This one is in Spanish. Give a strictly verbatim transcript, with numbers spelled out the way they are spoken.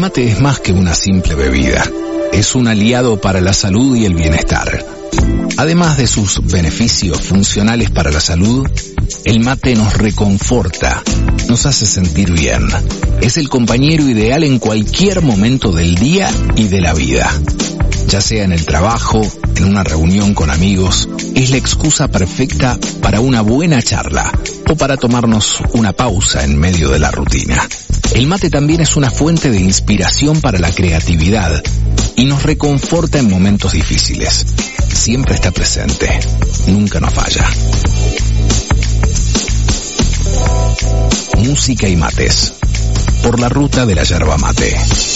mate es más que una simple bebida. Es un aliado para la salud y el bienestar. Además de sus beneficios funcionales para la salud, el mate nos reconforta, nos hace sentir bien. Es el compañero ideal en cualquier momento del día y de la vida. Ya sea en el trabajo, en una reunión con amigos, es la excusa perfecta para una buena charla o para tomarnos una pausa en medio de la rutina. El mate también es una fuente de inspiración para la creatividad y nos reconforta en momentos difíciles. Siempre está presente, nunca nos falla. Música y mates, por la ruta de la yerba mate.